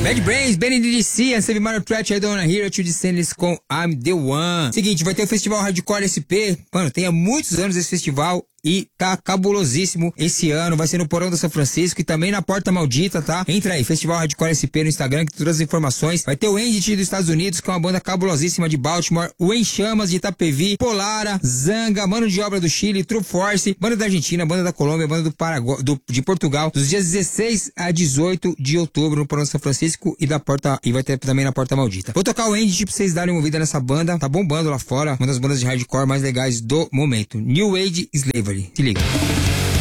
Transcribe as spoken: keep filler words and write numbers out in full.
Bad Brains, Benny D C, and Save Minor Threat, I Don't Wanna Hear to Descendants com I'm The One. Seguinte, vai ter o Festival Hardcore S P. Mano, tem há muitos anos esse festival e tá cabulosíssimo esse ano. Vai ser no Porão da São Francisco e também na Porta Maldita, tá? Entra aí, Festival Hardcore S P no Instagram, que todas as informações. Vai ter o Endit dos Estados Unidos, que é uma banda cabulosíssima de Baltimore, o Em Chamas de Itapevi, Polara, Zanga, Mano de Obra do Chile, True Force, banda da Argentina, banda da Colômbia, banda do Paraguai, do, de Portugal, dos dias dezesseis a dezoito de outubro no Porão da São Francisco e da Porta, e vai ter também na Porta Maldita. Vou tocar o Endit pra vocês darem uma ouvida nessa banda, tá bombando lá fora, uma das bandas de hardcore mais legais do momento. New Age Slavery. Se liga.